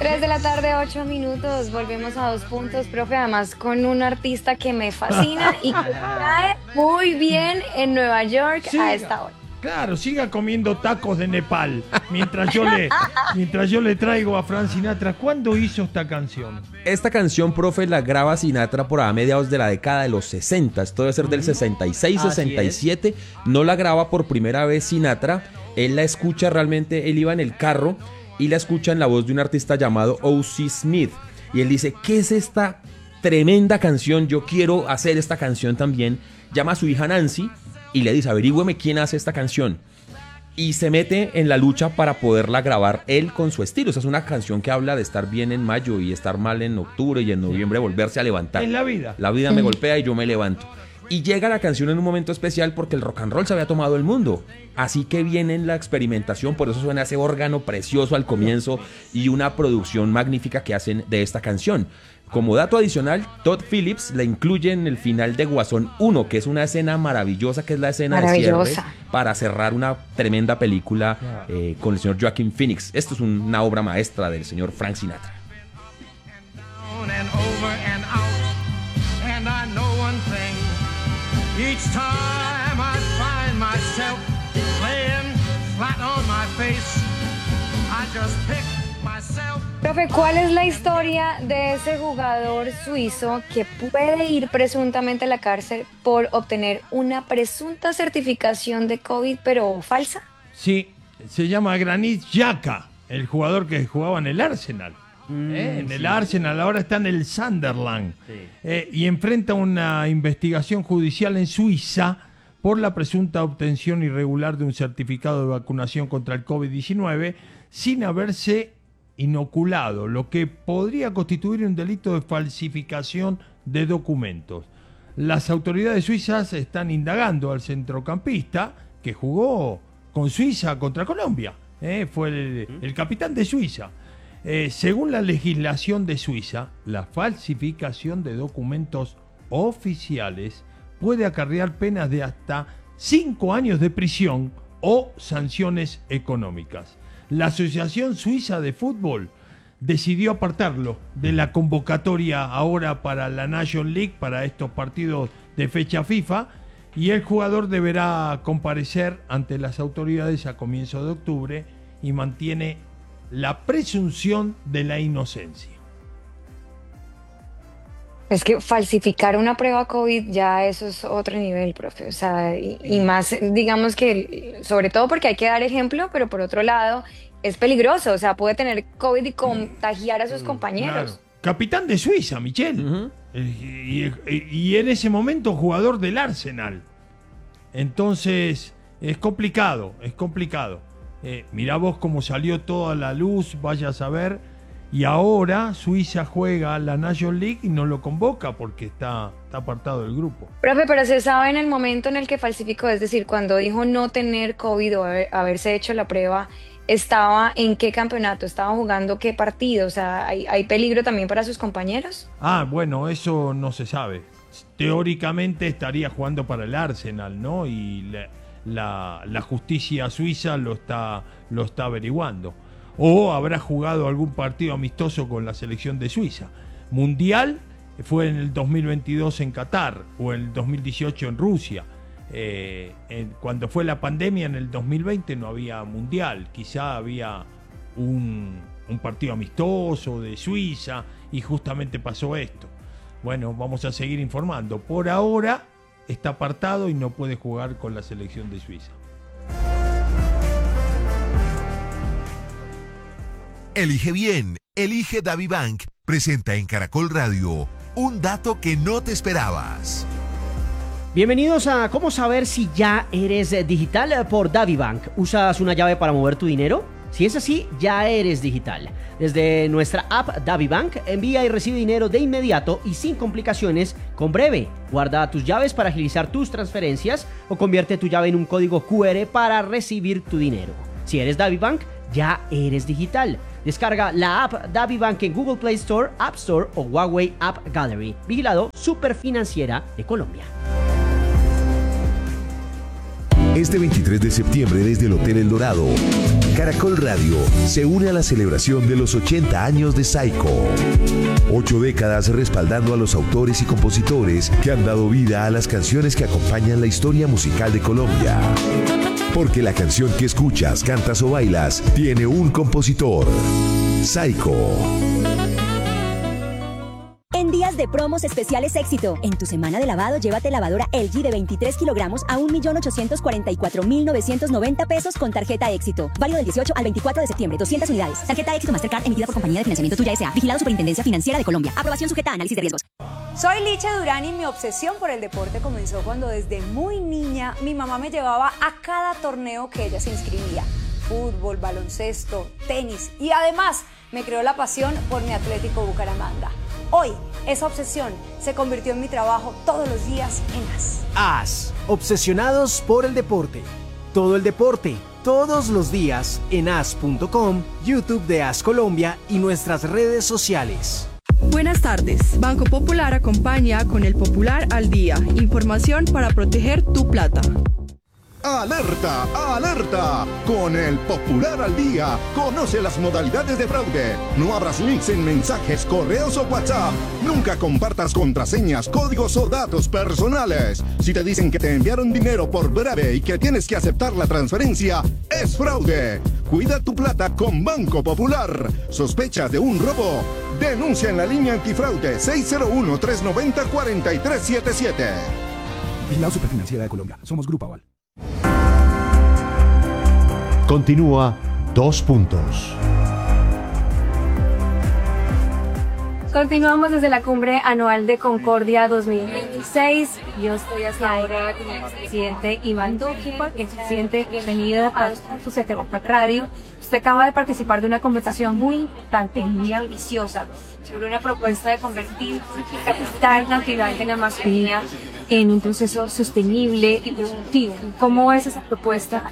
3 de la tarde, 8 minutos. Volvemos a 2 puntos, profe. Además, con un artista que me fascina y que cae muy bien en Nueva York a esta hora. Claro, siga comiendo tacos de Nepal mientras yo le traigo a Frank Sinatra. ¿Cuándo hizo esta canción? Esta canción, profe, la graba Sinatra por a mediados de la década de los 60. Esto debe ser del 66, 67. No la graba por primera vez Sinatra. Él la escucha realmente, él iba en el carro y la escucha en la voz de un artista llamado O.C. Smith. Y él dice, ¿qué es esta tremenda canción? Yo quiero hacer esta canción también. Llama a su hija Nancy y le dice, averígüeme quién hace esta canción. Y se mete en la lucha para poderla grabar él con su estilo. O sea, es una canción que habla de estar bien en mayo y estar mal en octubre y en noviembre volverse a levantar. En la vida. La vida me golpea y yo me levanto. Y llega la canción en un momento especial porque el rock and roll se había tomado el mundo. Así que viene en la experimentación, por eso suena ese órgano precioso al comienzo y una producción magnífica que hacen de esta canción. Como dato adicional, Todd Phillips la incluye en el final de Guasón 1, que es una escena maravillosa, que es la escena de cierre para cerrar una tremenda película con el señor Joaquin Phoenix. Esto es una obra maestra del señor Frank Sinatra. Each time I find myself laying flat on my face, I just pick myself. Profe, ¿cuál es la historia de ese jugador suizo que puede ir presuntamente a la cárcel por obtener una presunta certificación de COVID, pero falsa? Sí, se llama Granit Xhaka, el jugador que jugaba en el Arsenal. En el Arsenal, ahora está en el Sunderland, y enfrenta una investigación judicial en Suiza por la presunta obtención irregular de un certificado de vacunación contra el COVID-19 sin haberse inoculado, lo que podría constituir un delito de falsificación de documentos. Las autoridades suizas están indagando al centrocampista que jugó con Suiza contra Colombia, fue el capitán de Suiza. Según la legislación de Suiza, la falsificación de documentos oficiales puede acarrear penas de hasta 5 años de prisión o sanciones económicas. La Asociación Suiza de Fútbol decidió apartarlo de la convocatoria ahora para la National League, para estos partidos de fecha FIFA, y el jugador deberá comparecer ante las autoridades a comienzo de octubre y mantiene la presunción de la inocencia. Es que falsificar una prueba COVID ya eso es otro nivel, profe. O sea, y más, digamos que, sobre todo porque hay que dar ejemplo, pero por otro lado, es peligroso. O sea, puede tener COVID y contagiar a sus compañeros. Claro. Capitán de Suiza, Michel. Y en ese momento jugador del Arsenal. Entonces, es complicado. Mirá vos cómo salió toda la luz, vaya a saber. Y ahora Suiza juega la National League y no lo convoca porque está apartado del grupo. Profe, pero se sabe en el momento en el que falsificó, es decir, cuando dijo no tener COVID o haberse hecho la prueba, ¿estaba en qué campeonato? ¿Estaba jugando qué partido? O sea, ¿hay peligro también para sus compañeros? Bueno, eso no se sabe. Teóricamente estaría jugando para el Arsenal, ¿no? Y la justicia suiza lo está averiguando. O habrá jugado algún partido amistoso con la selección de Suiza. Mundial fue en el 2022 en Qatar o en el 2018 en Rusia. Cuando fue la pandemia en el 2020 no había mundial. Quizá había un partido amistoso de Suiza y justamente pasó esto. Bueno, vamos a seguir informando. Por ahora está apartado y no puede jugar con la selección de Suiza. Elige bien, elige DaviBank. Presenta en Caracol Radio un dato que no te esperabas. Bienvenidos a ¿Cómo saber si ya eres digital? Por DaviBank. ¿Usas una llave para mover tu dinero? Si es así, ya eres digital. Desde nuestra app DaviBank, envía y recibe dinero de inmediato y sin complicaciones con Breve. Guarda tus llaves para agilizar tus transferencias o convierte tu llave en un código QR para recibir tu dinero. Si eres DaviBank, ya eres digital. Descarga la app DaviBank en Google Play Store, App Store o Huawei App Gallery. Vigilado Superfinanciera de Colombia. Este 23 de septiembre desde el Hotel El Dorado. Caracol Radio se une a la celebración de los 80 años de Saiko. 8 décadas respaldando a los autores y compositores que han dado vida a las canciones que acompañan la historia musical de Colombia. Porque la canción que escuchas, cantas o bailas tiene un compositor. Saiko. En días de promos especiales éxito. En tu semana de lavado, llévate lavadora LG de 23 kilogramos a 1.844.990 pesos con tarjeta éxito. Válido del 18 al 24 de septiembre, 200 unidades. Tarjeta éxito Mastercard emitida por Compañía de Financiamiento Tuya S.A. Vigilado Superintendencia Financiera de Colombia. Aprobación sujeta a análisis de riesgos. Soy Licha Durán y mi obsesión por el deporte comenzó cuando desde muy niña mi mamá me llevaba a cada torneo que ella se inscribía. Fútbol, baloncesto, tenis y además me creó la pasión por mi Atlético Bucaramanga. Hoy, esa obsesión se convirtió en mi trabajo todos los días en AS. AS, obsesionados por el deporte. Todo el deporte, todos los días en as.com, YouTube de AS Colombia y nuestras redes sociales. Buenas tardes. Banco Popular acompaña con el Popular al Día. Información para proteger tu plata. ¡Alerta! ¡Alerta! Con el Popular al Día, conoce las modalidades de fraude. No abras links en mensajes, correos o WhatsApp. Nunca compartas contraseñas, códigos o datos personales. Si te dicen que te enviaron dinero por breve y que tienes que aceptar la transferencia, es fraude. Cuida tu plata con Banco Popular. ¿Sospechas de un robo? Denuncia en la línea antifraude 601-390-4377. Vigilado Superfinanciera de Colombia. Somos Grupo Aval. Continúa 2 puntos. Continuamos desde la cumbre anual de Concordia 2026. Yo estoy hasta ahora con el presidente Iván Duque. Presidente, bienvenido a su Radio. Usted acaba de participar de una conversación muy importante, muy ambiciosa, sobre una propuesta de convertir la capital natural de la Amazonía en un proceso sostenible y productivo. ¿Cómo es esa propuesta?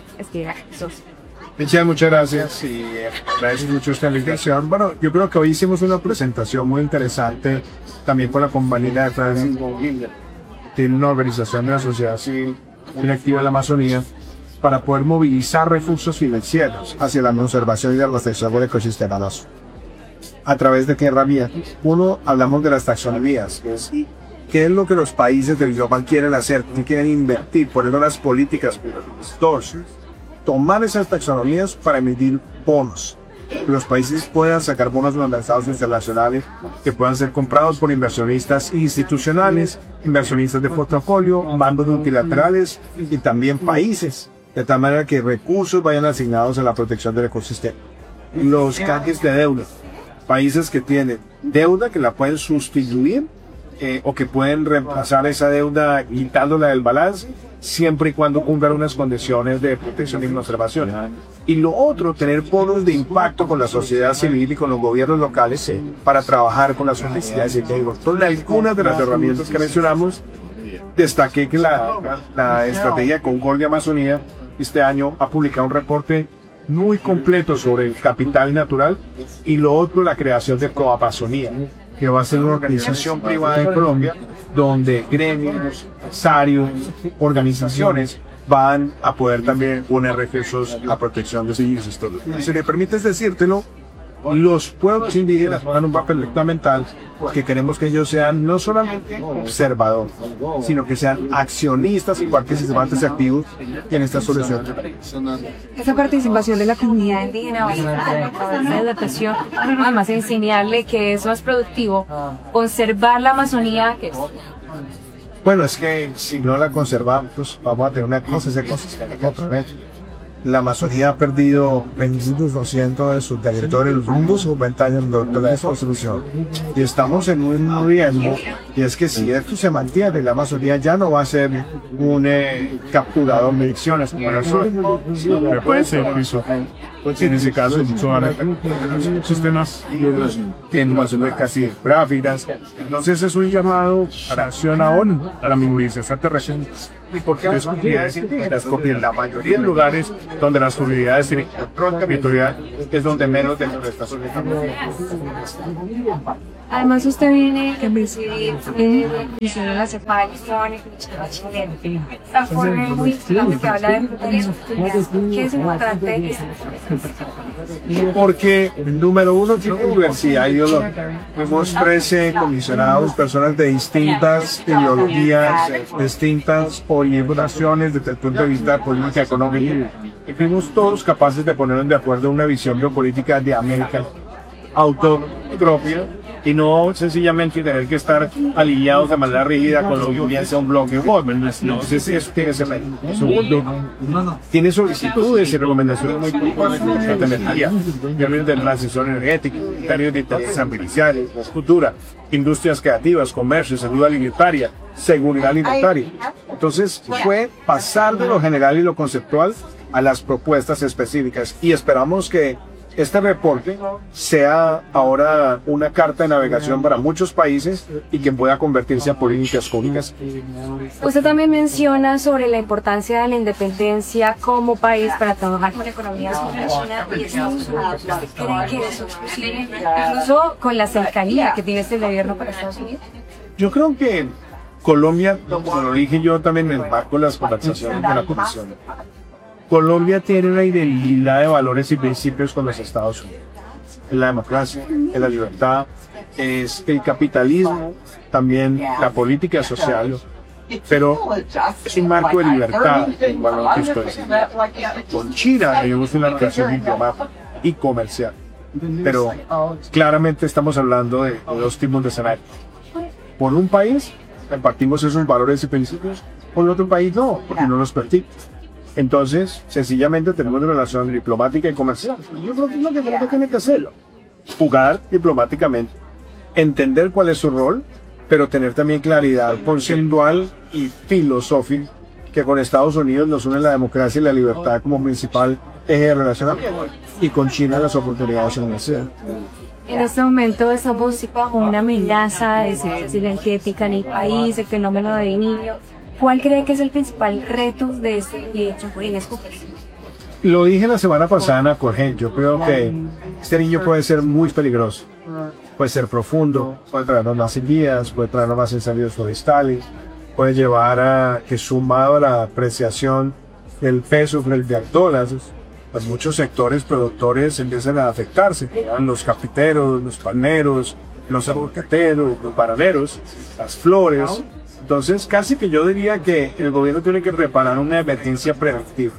Muchas gracias y agradezco mucho esta invitación. Bueno, yo creo que hoy hicimos una presentación muy interesante también con la compañía de Francis Bouguilla. Tiene una organización de la sociedad civil muy activa en la Amazonía para poder movilizar recursos financieros hacia la conservación y la protección del ecosistema nuestro. ¿A través de qué herramientas? Uno, hablamos de las taxonomías, que es qué es lo que los países del global quieren hacer, qué quieren invertir, poner unas políticas. Dos, tomar esas taxonomías para emitir bonos. Que los países puedan sacar bonos en los mercados internacionales que puedan ser comprados por inversionistas institucionales, inversionistas de portafolio, bancos multilaterales y también países, de tal manera que recursos vayan asignados a la protección del ecosistema. Los canjes de deuda, países que tienen deuda que la pueden sustituir o que pueden reemplazar esa deuda quitándola del balance, siempre y cuando cumplan unas condiciones de protección y conservación. Y lo otro, tener bonos de impacto con la sociedad civil y con los gobiernos locales para trabajar con las universidades y técnicos. Entonces, algunas de las herramientas que mencionamos, destaqué que la estrategia Concordia Amazonía este año ha publicado un reporte muy completo sobre el capital natural y lo otro, la creación de Coamazonía, que va a ser una organización privada en Colombia donde gremios, empresarios, organizaciones van a poder también poner recursos a protección de estos sectores. Y si me permites decírtelo, los pueblos indígenas juegan un papel fundamental porque queremos que ellos sean no solamente observadores, sino que sean accionistas y participantes activos en esta solución. Esa participación de la comunidad indígena va a ser a través de adaptación, además de enseñarle que es más productivo conservar la Amazonía que Bueno, es que si no la conservamos, pues vamos a tener una cosa, ese ecosistema otra vez. La Amazonía ha perdido 25% de su territorio en los últimos 50 años de la desconstrucción. Y estamos en un riesgo, y es que si esto se mantiene, la Amazonía ya no va a ser un capturador de adicciones como el sur. Puede ser eso. En ese caso, son sistemas que no son casi gráficas. Entonces es un llamado a la acción a ONU, a la movilización terrestre. ¿Y por qué las comunidades indígenas? Porque en la mayoría de lugares donde las comunidades tienen control territorial es donde menos deforestación está. Además, usted viene a presidir hicieron la separación y chilena. Esta forma muy importante que habla de ¿qué es importante? Porque, número uno, tiene diversidad ideológica. Fuimos 13 comisionados, personas de distintas ideologías, distintas orientaciones desde el punto de vista política económica. Y fuimos todos capaces de ponernos de acuerdo en una visión geopolítica de América autopropia y no sencillamente tener que estar alineados de manera rígida con lo que hubiese un bloque no sé si eso tiene que ser. Segundo, tiene solicitudes y recomendaciones muy puntuales de energía, en términos de transición energética, en términos de inteligencia artificial, infraestructura, industrias creativas, comercio, salud alimentaria, seguridad alimentaria. Entonces fue pasar de lo general y lo conceptual a las propuestas específicas y esperamos que este reporte sea ahora una carta de navegación para muchos países y que pueda convertirse en políticas públicas. Usted también menciona sobre la importancia de la independencia como país para trabajar con economías como China y Estados Unidos. ¿Usted cree que eso es posible, incluso con la cercanía que tiene este gobierno para Estados Unidos? Yo creo que Colombia, como lo dije yo también en el marco de las conversaciones de la Comisión, Colombia tiene una identidad de valores y principios con los Estados Unidos. Es la democracia, es la libertad, es el capitalismo, también la política social, pero es un marco de libertad, igual a lo que estoy diciendo. Con China tenemos una relación diplomática y comercial, pero claramente estamos hablando de dos tipos de escenarios. Por un país compartimos esos valores y principios, por otro país no, porque no los practicamos. Entonces, sencillamente tenemos una relación diplomática y comercial. Yo creo que es lo que Colombia tiene que hacer. Jugar diplomáticamente, entender cuál es su rol, pero tener también claridad conceptual y filosófica que con Estados Unidos nos une la democracia y la libertad como principal eje de relacionamiento y con China las oportunidades en el cielo. En este momento estamos bajo una amenaza de crisis energética en el país, el fenómeno de niño. ¿Cuál cree que es el principal reto de este hecho en este país? Lo dije la semana pasada en Acorgen, yo creo que este niño puede ser muy peligroso, puede ser profundo, puede traernos más heridas, puede traernos más incendios forestales, puede llevar a que sumado a la apreciación del peso frente al dólar, pues muchos sectores productores empiezan a afectarse, los cafeteros, los palmeros, los aguacateros, los bananeros, las flores. Entonces, casi que yo diría que el gobierno tiene que preparar una emergencia preventiva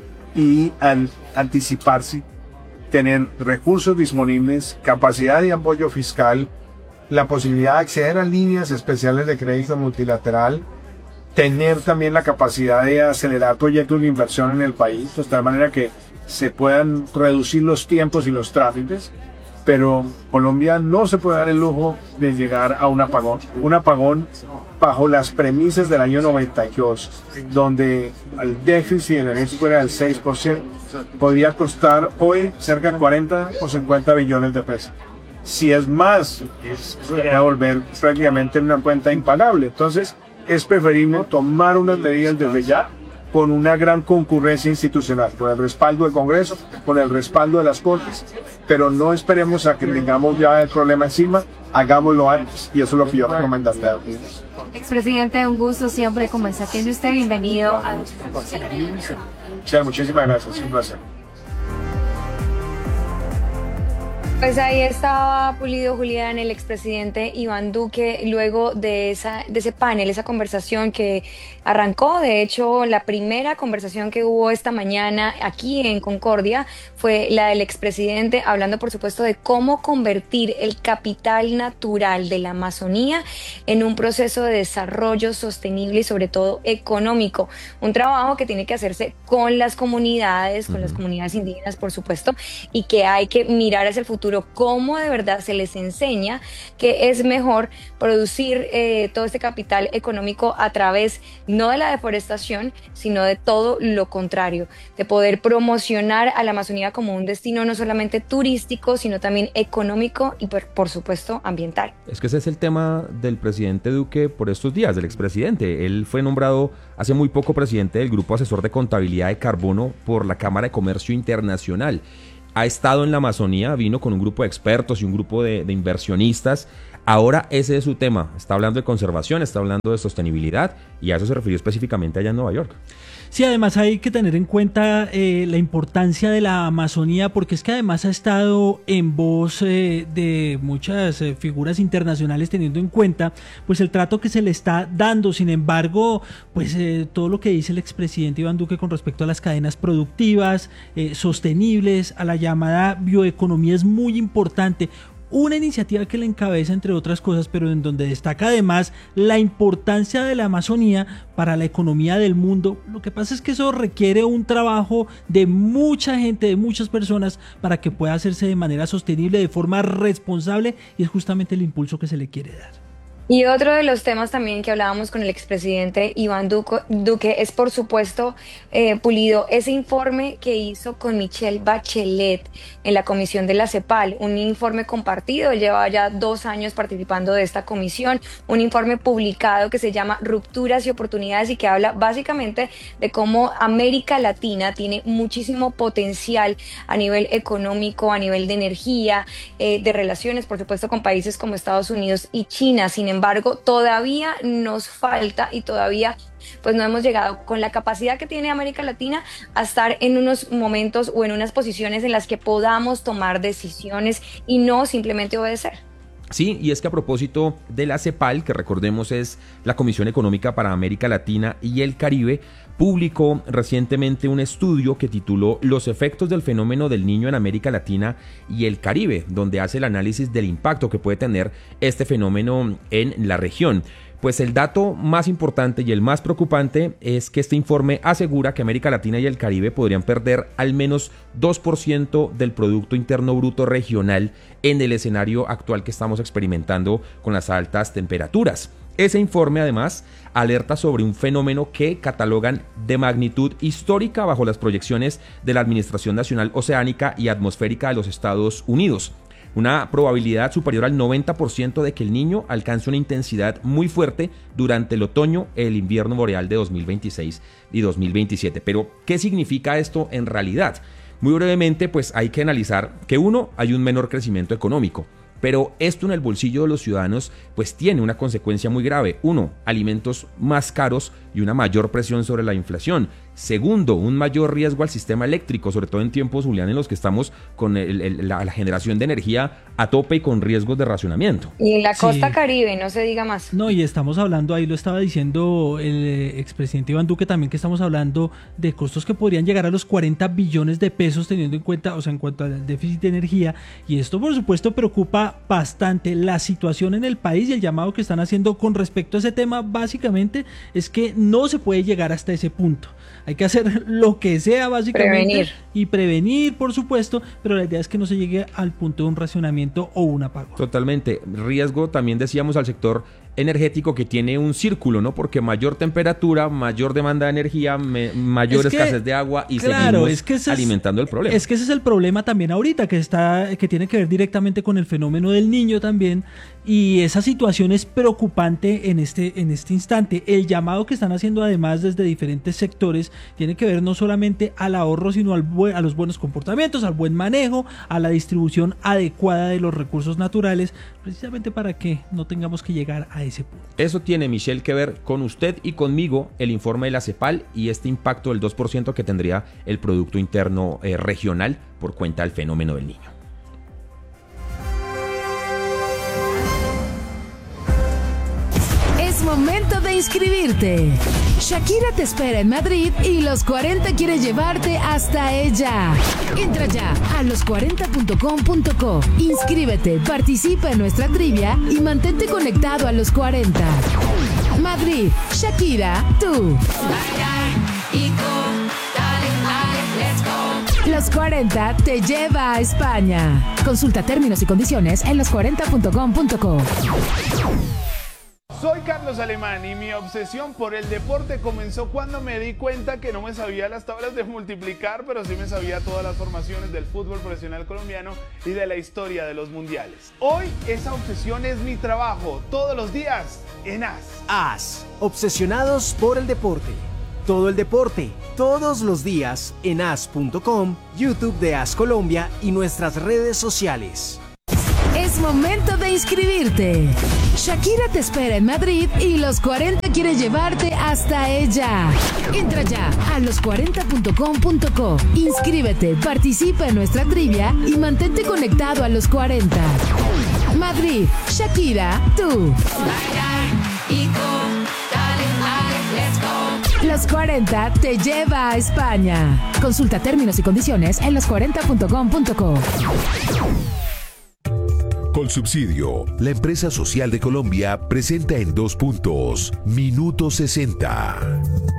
y al anticiparse, tener recursos disponibles, capacidad de apoyo fiscal, la posibilidad de acceder a líneas especiales de crédito multilateral, tener también la capacidad de acelerar proyectos de inversión en el país, de tal manera que se puedan reducir los tiempos y los trámites. Pero Colombia no se puede dar el lujo de llegar a un apagón bajo las premisas del año 92, donde el déficit energético era del 6%, podría costar hoy cerca de 40 o 50 billones de pesos. Si es más, sería volver prácticamente una cuenta impagable. Entonces, es preferible tomar unas medidas desde ya, con una gran concurrencia institucional, con el respaldo del Congreso, con el respaldo de las Cortes, pero no esperemos a que tengamos ya el problema encima, hagámoslo antes, y eso es lo que yo recomendaría. Expresidente, un gusto siempre conversar con usted, bienvenido a muchísimas gracias, un placer. Pues ahí estaba Pulido Julián, el expresidente Iván Duque, luego de ese panel, esa conversación que arrancó. De hecho, la primera conversación que hubo esta mañana aquí en Concordia fue la del expresidente, hablando por supuesto de cómo convertir el capital natural de la Amazonía en un proceso de desarrollo sostenible y sobre todo económico. Un trabajo que tiene que hacerse con las comunidades, con las comunidades indígenas por supuesto, y que hay que mirar hacia el futuro, cómo de verdad se les enseña que es mejor producir todo este capital económico a través no de la deforestación, sino de todo lo contrario, de poder promocionar a la Amazonía como un destino no solamente turístico, sino también económico y por supuesto ambiental. Es que ese es el tema del presidente Duque por estos días, del expresidente. Él fue nombrado hace muy poco presidente del Grupo Asesor de Contabilidad de Carbono por la Cámara de Comercio Internacional. ha estado en la Amazonía, vino con un grupo de expertos y un grupo de inversionistas. Ahora ese es su tema, está hablando de conservación, está hablando de sostenibilidad y a eso se refirió específicamente allá en Nueva York. Sí, además hay que tener en cuenta la importancia de la Amazonía, porque es que además ha estado en voz de muchas figuras internacionales, teniendo en cuenta pues el trato que se le está dando. Sin embargo, pues todo lo que dice el expresidente Iván Duque con respecto a las cadenas productivas, sostenibles, a la llamada bioeconomía es muy importante. Una iniciativa que le encabeza, entre otras cosas, pero en donde destaca además la importancia de la Amazonía para la economía del mundo. Lo que pasa es que eso requiere un trabajo de mucha gente, de muchas personas, para que pueda hacerse de manera sostenible, de forma responsable, y es justamente el impulso que se le quiere dar. Y otro de los temas también que hablábamos con el expresidente Iván Duque es, por supuesto, Pulido, ese informe que hizo con Michelle Bachelet en la comisión de la CEPAL, un informe compartido. Él lleva ya 2 años participando de esta comisión, un informe publicado que se llama Rupturas y Oportunidades y que habla básicamente de cómo América Latina tiene muchísimo potencial a nivel económico, a nivel de energía, de relaciones, por supuesto, con países como Estados Unidos y China. Sin embargo, todavía nos falta y todavía pues no hemos llegado con la capacidad que tiene América Latina a estar en unos momentos o en unas posiciones en las que podamos tomar decisiones y no simplemente obedecer. Sí, y es que a propósito de la CEPAL, que recordemos es la Comisión Económica para América Latina y el Caribe, publicó recientemente un estudio que tituló Los efectos del fenómeno del Niño en América Latina y el Caribe, donde hace el análisis del impacto que puede tener este fenómeno en la región. Pues el dato más importante y el más preocupante es que este informe asegura que América Latina y el Caribe podrían perder al menos 2% del Producto Interno Bruto regional en el escenario actual que estamos experimentando con las altas temperaturas. Ese informe además alerta sobre un fenómeno que catalogan de magnitud histórica bajo las proyecciones de la Administración Nacional Oceánica y Atmosférica de los Estados Unidos. Una probabilidad superior al 90% de que el Niño alcance una intensidad muy fuerte durante el otoño, el invierno boreal de 2026 y 2027. Pero, ¿qué significa esto en realidad? Muy brevemente, pues hay que analizar que hay un menor crecimiento económico. Pero esto en el bolsillo de los ciudadanos pues tiene una consecuencia muy grave. 1, alimentos más caros y una mayor presión sobre la inflación. 2, un mayor riesgo al sistema eléctrico, sobre todo en tiempos, Julián, en los que estamos con la generación de energía a tope y con riesgos de racionamiento. Y en la costa Caribe, no se diga más. No, y estamos hablando, ahí lo estaba diciendo el expresidente Iván Duque también, que estamos hablando de costos que podrían llegar a los 40 billones de pesos, teniendo en cuenta, o sea, en cuanto al déficit de energía. Y esto, por supuesto, preocupa bastante la situación en el país, y el llamado que están haciendo con respecto a ese tema, básicamente, es que no se puede llegar hasta ese punto. Hay que hacer lo que sea, básicamente, y prevenir, por supuesto, pero la idea es que no se llegue al punto de un racionamiento o un apagón. Totalmente. Riesgo, también decíamos, al sector energético, que tiene un círculo, ¿no? Porque mayor temperatura, mayor demanda de energía, mayor escasez de agua y seguimos alimentando el problema. Es que ese es el problema también ahorita, que tiene que ver directamente con el fenómeno del Niño también, y esa situación es preocupante en este instante. El llamado que están haciendo además desde diferentes sectores tiene que ver no solamente al ahorro, sino a los buenos comportamientos, al buen manejo, a la distribución adecuada de los recursos naturales, precisamente para que no tengamos que llegar a ese punto. Eso tiene, Michelle, que ver con usted y conmigo el informe de la CEPAL y este impacto del 2% que tendría el Producto Interno regional por cuenta del fenómeno del Niño. Es momento de inscribirte. Shakira te espera en Madrid y Los 40 quiere llevarte hasta ella. Entra ya a los40.com.co. Inscríbete, participa en nuestra trivia y mantente conectado a Los 40. Madrid, Shakira, tú. Los 40 te lleva a España. Consulta términos y condiciones en los40.com.co. Soy Carlos Alemán y mi obsesión por el deporte comenzó cuando me di cuenta que no me sabía las tablas de multiplicar, pero sí me sabía todas las formaciones del fútbol profesional colombiano y de la historia de los mundiales. Hoy esa obsesión es mi trabajo, todos los días en AS. AS, obsesionados por el deporte. Todo el deporte, todos los días en as.com, YouTube de As Colombia y nuestras redes sociales. Es momento de inscribirte. Shakira te espera en Madrid y Los 40 quiere llevarte hasta ella. Entra ya a los40.com.co. Inscríbete, participa en nuestra trivia y mantente conectado a Los 40. Madrid, Shakira, tú. Los 40 te lleva a España. Consulta términos y condiciones en los40.com.co. Colsubsidio, la empresa social de Colombia, presenta en 2 puntos, Minuto 60.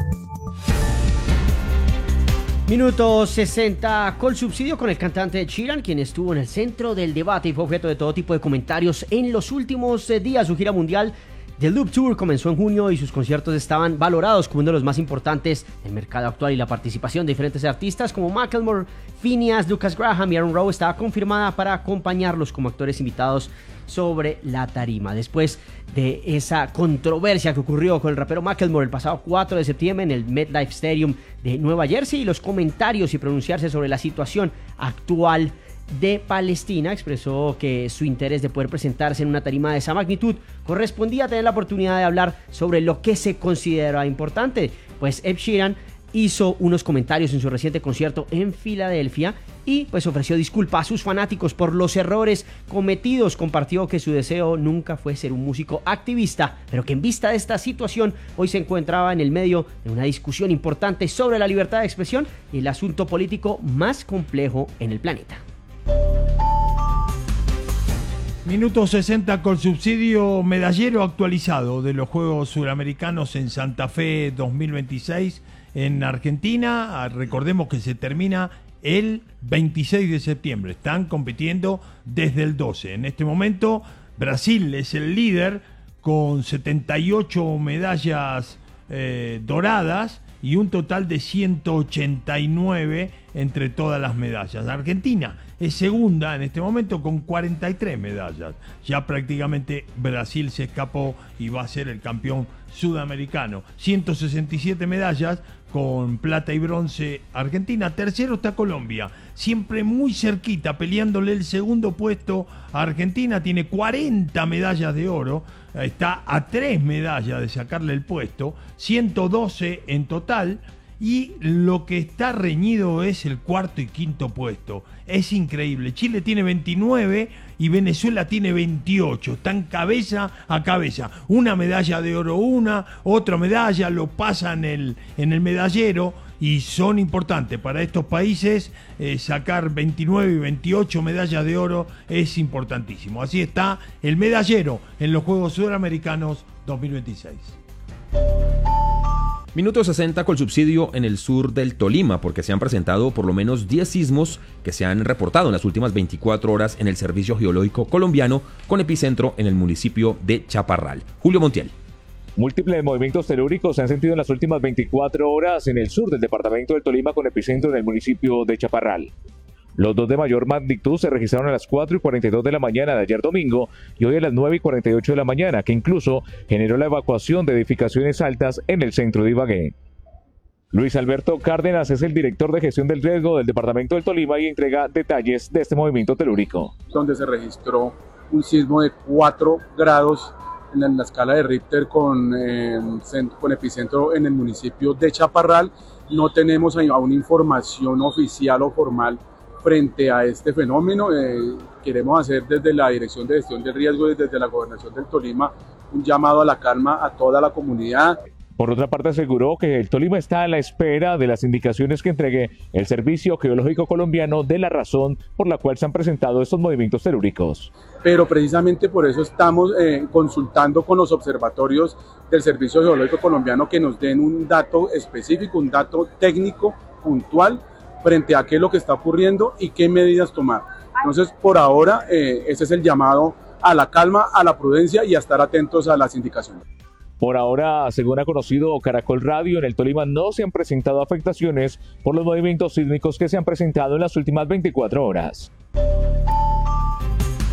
Minuto 60, Colsubsidio con el cantante Ed Sheeran, quien estuvo en el centro del debate y fue objeto de todo tipo de comentarios en los últimos días. Su gira mundial The Loop Tour comenzó en junio y sus conciertos estaban valorados como uno de los más importantes del mercado actual, y la participación de diferentes artistas como Macklemore, Phineas, Lucas Graham y Aaron Rowe estaba confirmada para acompañarlos como actores invitados sobre la tarima. Después de esa controversia que ocurrió con el rapero Macklemore el pasado 4 de septiembre en el MetLife Stadium de Nueva Jersey, y los comentarios y pronunciarse sobre la situación actual de Palestina, expresó que su interés de poder presentarse en una tarima de esa magnitud correspondía a tener la oportunidad de hablar sobre lo que se considera importante. Pues Ed Sheeran hizo unos comentarios en su reciente concierto en Filadelfia y pues ofreció disculpas a sus fanáticos por los errores cometidos. Compartió que su deseo nunca fue ser un músico activista, pero que en vista de esta situación hoy se encontraba en el medio de una discusión importante sobre la libertad de expresión y el asunto político más complejo en el planeta. Minuto 60, Colsubsidio, medallero actualizado de los Juegos Suramericanos en Santa Fe 2026 en Argentina. Recordemos que se termina el 26 de septiembre. Están compitiendo desde el 12. En este momento, Brasil es el líder con 78 medallas doradas y un total de 189 entre todas las medallas. Argentina es segunda en este momento con 43 medallas. Ya prácticamente Brasil se escapó y va a ser el campeón sudamericano. 167 medallas con plata y bronce Argentina. Tercero está Colombia, siempre muy cerquita, peleándole el segundo puesto a Argentina. Tiene 40 medallas de oro. Está a 3 medallas de sacarle el puesto, 112 en total, y lo que está reñido es el cuarto y quinto puesto. Es increíble. Chile tiene 29 y Venezuela tiene 28. Están cabeza a cabeza. Una medalla de oro, otra medalla, lo pasan en el medallero, y son importantes para estos países. Sacar 29 y 28 medallas de oro es importantísimo. Así está el medallero en los Juegos Suramericanos 2026. Minuto 60, Colsubsidio en el sur del Tolima, porque se han presentado por lo menos 10 sismos que se han reportado en las últimas 24 horas en el Servicio Geológico Colombiano, con epicentro en el municipio de Chaparral. Julio Montiel. Múltiples movimientos telúricos se han sentido en las últimas 24 horas en el sur del departamento del Tolima, con epicentro en el municipio de Chaparral. Los dos de mayor magnitud se registraron a las 4:42 de la mañana de ayer domingo y hoy a las 9:48 de la mañana, que incluso generó la evacuación de edificaciones altas en el centro de Ibagué. Luis Alberto Cárdenas es el director de gestión del riesgo del departamento del Tolima y entrega detalles de este movimiento telúrico. Donde se registró un sismo de 4 grados en la escala de Richter con epicentro en el municipio de Chaparral. No tenemos aún información oficial o formal frente a este fenómeno. Queremos hacer desde la Dirección de Gestión del Riesgo y desde la Gobernación del Tolima un llamado a la calma a toda la comunidad. Por otra parte, aseguró que el Tolima está a la espera de las indicaciones que entregue el Servicio Geológico Colombiano de la razón por la cual se han presentado estos movimientos telúricos. Pero precisamente por eso estamos consultando con los observatorios del Servicio Geológico Colombiano que nos den un dato específico, un dato técnico, puntual, frente a qué es lo que está ocurriendo y qué medidas tomar. Entonces, por ahora, ese es el llamado a la calma, a la prudencia y a estar atentos a las indicaciones. Por ahora, según ha conocido Caracol Radio, en el Tolima no se han presentado afectaciones por los movimientos sísmicos que se han presentado en las últimas 24 horas.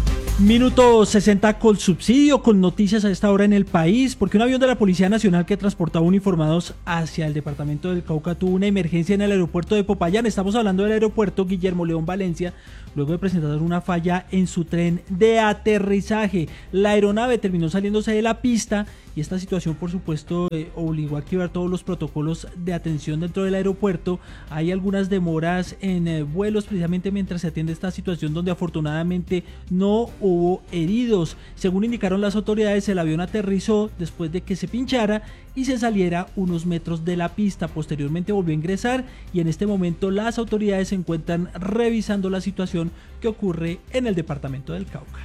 Minuto 60 con subsidio, con noticias a esta hora en el país, porque un avión de la Policía Nacional que transportaba uniformados hacia el departamento del Cauca tuvo una emergencia en el aeropuerto de Popayán. Estamos hablando del aeropuerto Guillermo León Valencia, luego de presentar una falla en su tren de aterrizaje. La aeronave terminó saliéndose de la pista y esta situación, por supuesto, obligó a activar todos los protocolos de atención dentro del aeropuerto. Hay algunas demoras en vuelos precisamente mientras se atiende esta situación, donde afortunadamente no hubo heridos. Según indicaron las autoridades, el avión aterrizó después de que se pinchara y se saliera unos metros de la pista. Posteriormente volvió a ingresar y en este momento las autoridades se encuentran revisando la situación que ocurre en el departamento del Cauca.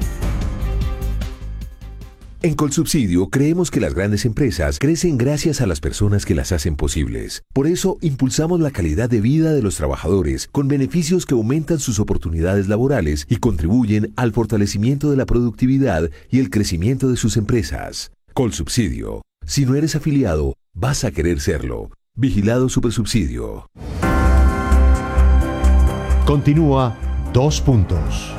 En Colsubsidio creemos que las grandes empresas crecen gracias a las personas que las hacen posibles. Por eso impulsamos la calidad de vida de los trabajadores con beneficios que aumentan sus oportunidades laborales y contribuyen al fortalecimiento de la productividad y el crecimiento de sus empresas. Colsubsidio. Si no eres afiliado, vas a querer serlo. Vigilado Supersubsidio. Continúa 2 puntos.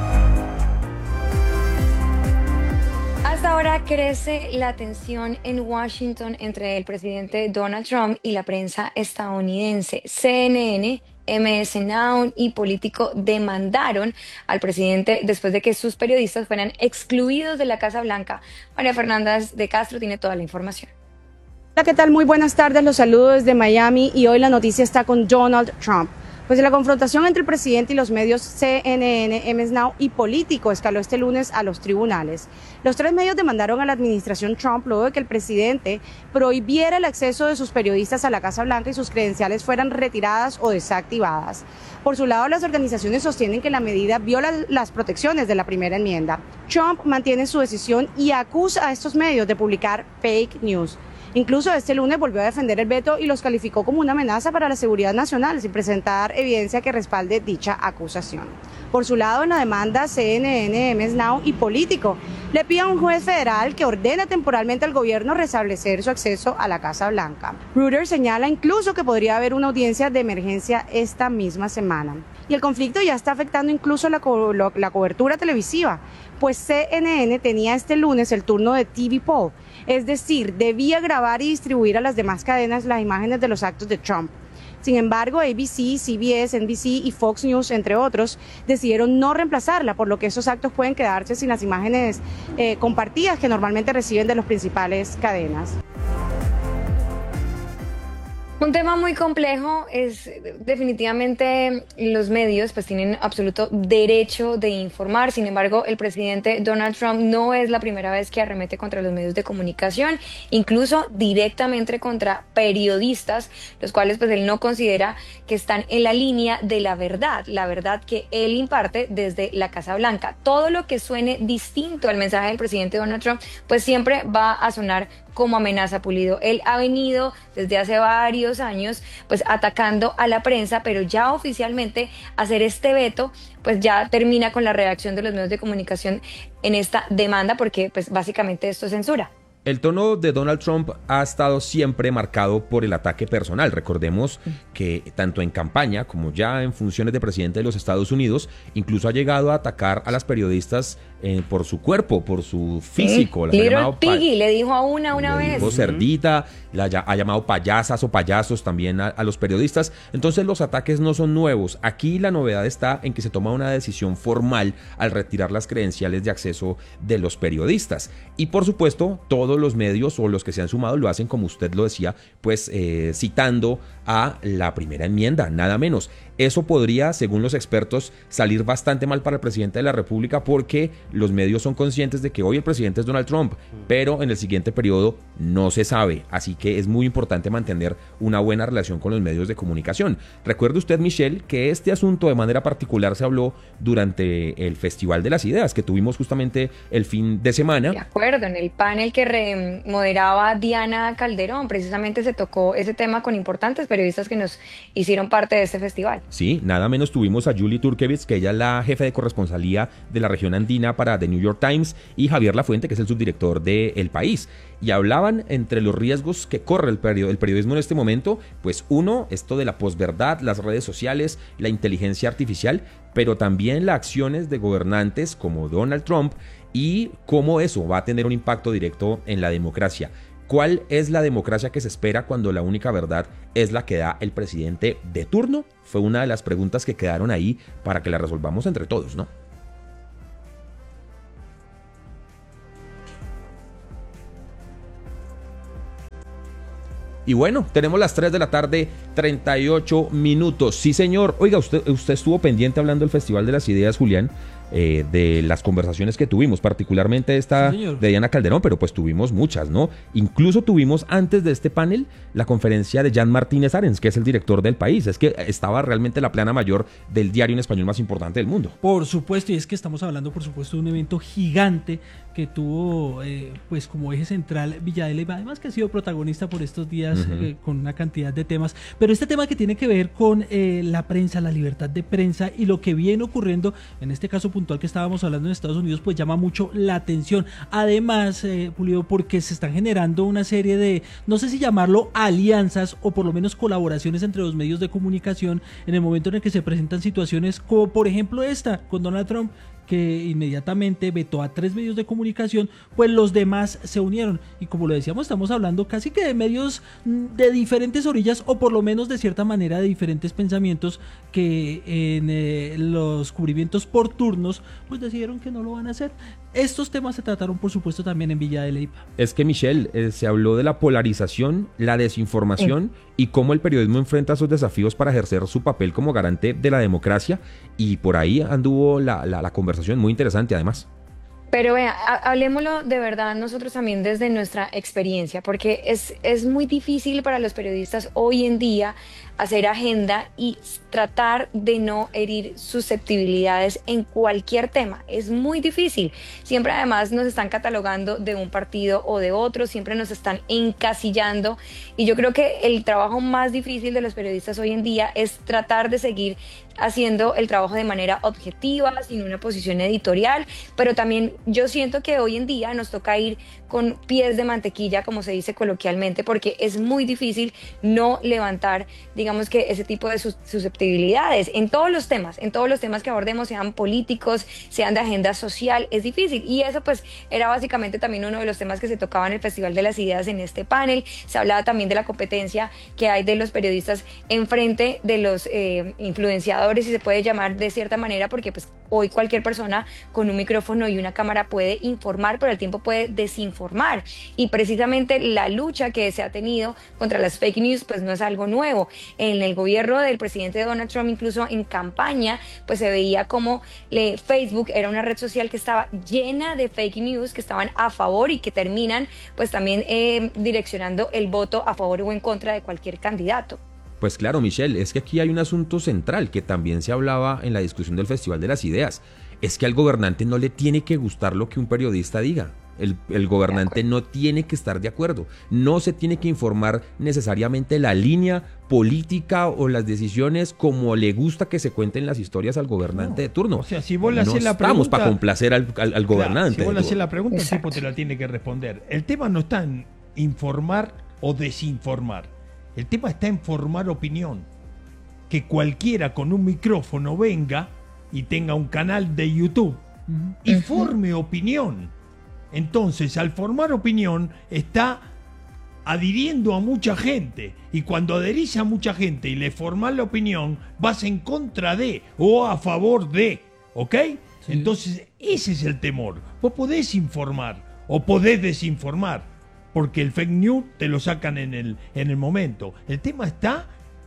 Hasta ahora crece la tensión en Washington entre el presidente Donald Trump y la prensa estadounidense. CNN, MS Now y Político demandaron al presidente después de que sus periodistas fueran excluidos de la Casa Blanca. María Fernández de Castro tiene toda la información. Hola, ¿qué tal? Muy buenas tardes, los saludo desde Miami y hoy la noticia está con Donald Trump. Pues la confrontación entre el presidente y los medios CNN, MS Now y Político escaló este lunes a los tribunales. Los tres medios demandaron a la administración Trump luego de que el presidente prohibiera el acceso de sus periodistas a la Casa Blanca y sus credenciales fueran retiradas o desactivadas. Por su lado, las organizaciones sostienen que la medida viola las protecciones de la primera enmienda. Trump mantiene su decisión y acusa a estos medios de publicar fake news. Incluso este lunes volvió a defender el veto y los calificó como una amenaza para la seguridad nacional, sin presentar evidencia que respalde dicha acusación. Por su lado, en la demanda, CNN, MS Now y Político le pide a un juez federal que ordene temporalmente al gobierno restablecer su acceso a la Casa Blanca. Reuters señala incluso que podría haber una audiencia de emergencia esta misma semana. Y el conflicto ya está afectando incluso la cobertura televisiva, pues CNN tenía este lunes el turno de TV poll, es decir, debía grabar y distribuir a las demás cadenas las imágenes de los actos de Trump. Sin embargo, ABC, CBS, NBC y Fox News, entre otros, decidieron no reemplazarla, por lo que esos actos pueden quedarse sin las imágenes compartidas que normalmente reciben de las principales cadenas. Un tema muy complejo es definitivamente los medios pues tienen absoluto derecho de informar. Sin embargo, el presidente Donald Trump no es la primera vez que arremete contra los medios de comunicación, incluso directamente contra periodistas, los cuales pues él no considera que están en la línea de la verdad que él imparte desde la Casa Blanca. Todo lo que suene distinto al mensaje del presidente Donald Trump pues siempre va a sonar como amenaza, Pulido. Él ha venido desde hace varios años pues atacando a la prensa, pero ya oficialmente hacer este veto pues ya termina con la reacción de los medios de comunicación en esta demanda, porque pues básicamente esto es censura. El tono de Donald Trump ha estado siempre marcado por el ataque personal. Recordemos que tanto en campaña como ya en funciones de presidente de los Estados Unidos, incluso ha llegado a atacar a las periodistas por su cuerpo, por su físico. Sí, Little Piggy le dijo a una vez. Dijo cerdita, ha llamado payasas o payasos también a los periodistas. Entonces los ataques no son nuevos. Aquí la novedad está en que se toma una decisión formal al retirar las credenciales de acceso de los periodistas. Y por supuesto, todos los medios o los que se han sumado lo hacen, como usted lo decía, pues citando a la primera enmienda, nada menos. Eso podría, según los expertos, salir bastante mal para el presidente de la República, porque los medios son conscientes de que hoy el presidente es Donald Trump, pero en el siguiente periodo no se sabe. Así que es muy importante mantener una buena relación con los medios de comunicación. Recuerde usted, Michelle, que este asunto de manera particular se habló durante el Festival de las Ideas que tuvimos justamente el fin de semana. De acuerdo, en el panel que moderaba Diana Calderón, precisamente se tocó ese tema con importantes periodistas que nos hicieron parte de este festival. Sí, nada menos tuvimos a Julie Turkevich, que ella es la jefe de corresponsalía de la región andina para The New York Times, y Javier Lafuente, que es el subdirector de El País. y hablaban entre los riesgos que corre el periodismo en este momento, pues uno, esto de la posverdad, las redes sociales, la inteligencia artificial, pero también las acciones de gobernantes como Donald Trump y cómo eso va a tener un impacto directo en la democracia. ¿Cuál es la democracia que se espera cuando la única verdad es la que da el presidente de turno? Fue una de las preguntas que quedaron ahí para que la resolvamos entre todos, ¿no? Y bueno, tenemos las 3 de la tarde, 38 minutos. Sí, señor. Oiga, usted estuvo pendiente hablando del Festival de las Ideas, Julián, de las conversaciones que tuvimos, particularmente esta de Diana Calderón, pero pues tuvimos muchas, ¿no? Incluso tuvimos antes de este panel la conferencia de Jan Martínez Arens, que es el director del País. Es que estaba realmente la plana mayor del diario en español más importante del mundo. Por supuesto, y es que estamos hablando, por supuesto, de un evento gigante que tuvo pues como eje central Villa de Leyva, además que ha sido protagonista por estos días con una cantidad de temas, pero este tema que tiene que ver con la prensa, la libertad de prensa y lo que viene ocurriendo, en este caso puntual que estábamos hablando en Estados Unidos, pues llama mucho la atención. Además, Pulido, porque se están generando una serie de, no sé si llamarlo alianzas o por lo menos colaboraciones entre los medios de comunicación en el momento en el que se presentan situaciones como por ejemplo esta con Donald Trump, que inmediatamente vetó a 3 medios de comunicación, pues los demás se unieron. Y como lo decíamos, estamos hablando casi que de medios de diferentes orillas, o por lo menos de cierta manera de diferentes pensamientos, que en los cubrimientos por turnos, pues decidieron que no lo van a hacer. Estos temas se trataron, por supuesto, también en Villa de Leyva. Es que, Michelle, se habló de la polarización, la desinformación y cómo el periodismo enfrenta esos desafíos para ejercer su papel como garante de la democracia, y por ahí anduvo la conversación muy interesante, además. Pero vea, hablemoslo de verdad nosotros también desde nuestra experiencia, porque es muy difícil para los periodistas hoy en día hacer agenda y tratar de no herir susceptibilidades en cualquier tema. Es muy difícil. Siempre además nos están catalogando de un partido o de otro, siempre nos están encasillando, y yo creo que el trabajo más difícil de los periodistas hoy en día es tratar de seguir haciendo el trabajo de manera objetiva, sin una posición editorial, pero también yo siento que hoy en día nos toca ir con pies de mantequilla, como se dice coloquialmente, porque es muy difícil no levantar, digamos que ese tipo de susceptibilidades en todos los temas que abordemos, sean políticos, sean de agenda social, es difícil. Y eso pues era básicamente también uno de los temas que se tocaba en el Festival de las Ideas en este panel. Se hablaba también de la competencia que hay de los periodistas en frente de los influenciadores, si se puede llamar de cierta manera, porque pues hoy cualquier persona con un micrófono y una cámara puede informar, pero al tiempo puede desinformar. Y precisamente la lucha que se ha tenido contra las fake news pues no es algo nuevo. En el gobierno del presidente Donald Trump, incluso en campaña, pues se veía como Facebook era una red social que estaba llena de fake news que estaban a favor y que terminan pues también direccionando el voto a favor o en contra de cualquier candidato. Pues claro, Michelle, es que aquí hay un asunto central que también se hablaba en la discusión del Festival de las Ideas. Es que al gobernante no le tiene que gustar lo que un periodista diga. El gobernante no tiene que estar de acuerdo. No se tiene que informar necesariamente la línea política o las decisiones como le gusta que se cuenten las historias al gobernante de turno. O sea, si vos le haces la pregunta, estamos para complacer al gobernante. Si vos le haces la pregunta, el tipo te la tiene que responder. El tema no está en informar o desinformar. El tema está en formar opinión. Que cualquiera con un micrófono venga y tenga un canal de YouTube y forme opinión. Entonces, al formar opinión, está adhiriendo a mucha gente. Y cuando adherís a mucha gente y le formás la opinión, vas en contra de o a favor de. ¿Ok? Sí. Entonces, ese es el temor. Vos podés informar o podés desinformar, porque el fake news te lo sacan en el momento. El tema está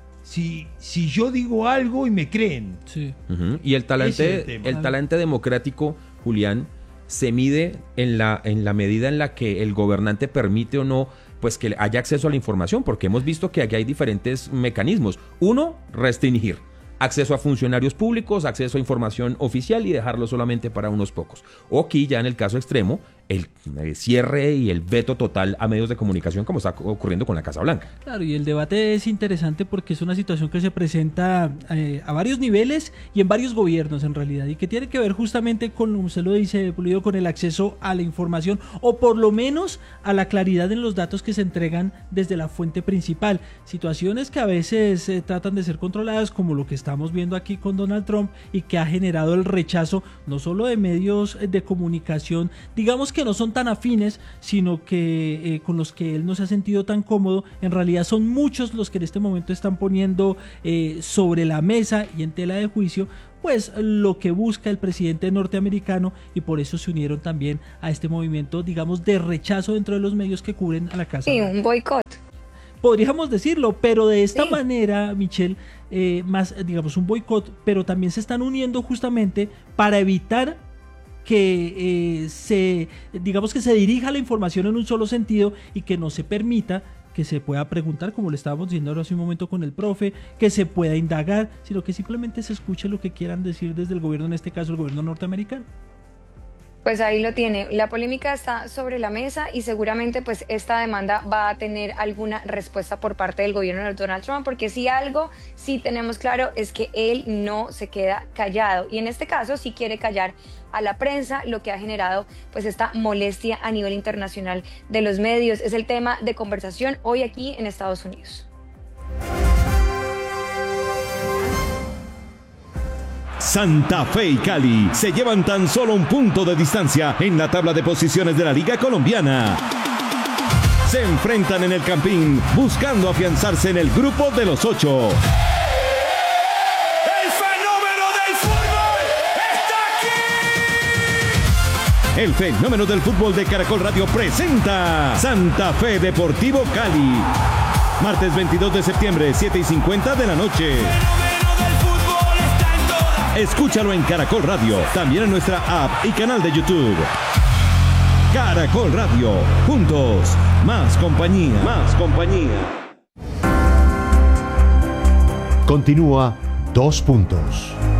si yo digo algo y me creen. Sí. Y el talante democrático, Julián, se mide en la medida en la que el gobernante permite o no pues que haya acceso a la información, porque hemos visto que aquí hay diferentes mecanismos. Uno, restringir acceso a funcionarios públicos, acceso a información oficial y dejarlo solamente para unos pocos. O aquí ya en el caso extremo, el cierre y el veto total a medios de comunicación como está ocurriendo con la Casa Blanca. Claro, y el debate es interesante porque es una situación que se presenta a varios niveles y en varios gobiernos en realidad, y que tiene que ver justamente con, como usted lo dice, Pulido, con el acceso a la información, o por lo menos a la claridad en los datos que se entregan desde la fuente principal. Situaciones que a veces tratan de ser controladas, como lo que estamos viendo aquí con Donald Trump, y que ha generado el rechazo no solo de medios de comunicación, digamos que no son tan afines, sino que con los que él no se ha sentido tan cómodo. En realidad son muchos los que en este momento están poniendo sobre la mesa y en tela de juicio pues lo que busca el presidente norteamericano, y por eso se unieron también a este movimiento, digamos, de rechazo dentro de los medios que cubren a la Casa Blanca. Sí, un boicot. Podríamos decirlo, pero de esta manera, Michelle, más digamos un boicot, pero también se están uniendo justamente para evitar que se dirija la información en un solo sentido y que no se permita que se pueda preguntar, como le estábamos diciendo ahora hace un momento con el profe, que se pueda indagar, sino que simplemente se escuche lo que quieran decir desde el gobierno, en este caso el gobierno norteamericano. Pues ahí lo tiene, la polémica está sobre la mesa y seguramente pues esta demanda va a tener alguna respuesta por parte del gobierno de Donald Trump, porque si algo sí tenemos claro es que él no se queda callado, y en este caso sí quiere callar a la prensa, lo que ha generado pues esta molestia a nivel internacional de los medios. Es el tema de conversación hoy aquí en Estados Unidos. Santa Fe y Cali se llevan tan solo un punto de distancia en la tabla de posiciones de la Liga Colombiana. Se enfrentan en el Campín buscando afianzarse en el grupo de los 8. ¡El fenómeno del fútbol está aquí! El fenómeno del fútbol de Caracol Radio presenta Santa Fe Deportivo Cali. Martes 22 de septiembre, 7:50 de la noche. Escúchalo en Caracol Radio, también en nuestra app y canal de YouTube. Caracol Radio, juntos, más compañía. Más compañía. Continúa 2 puntos.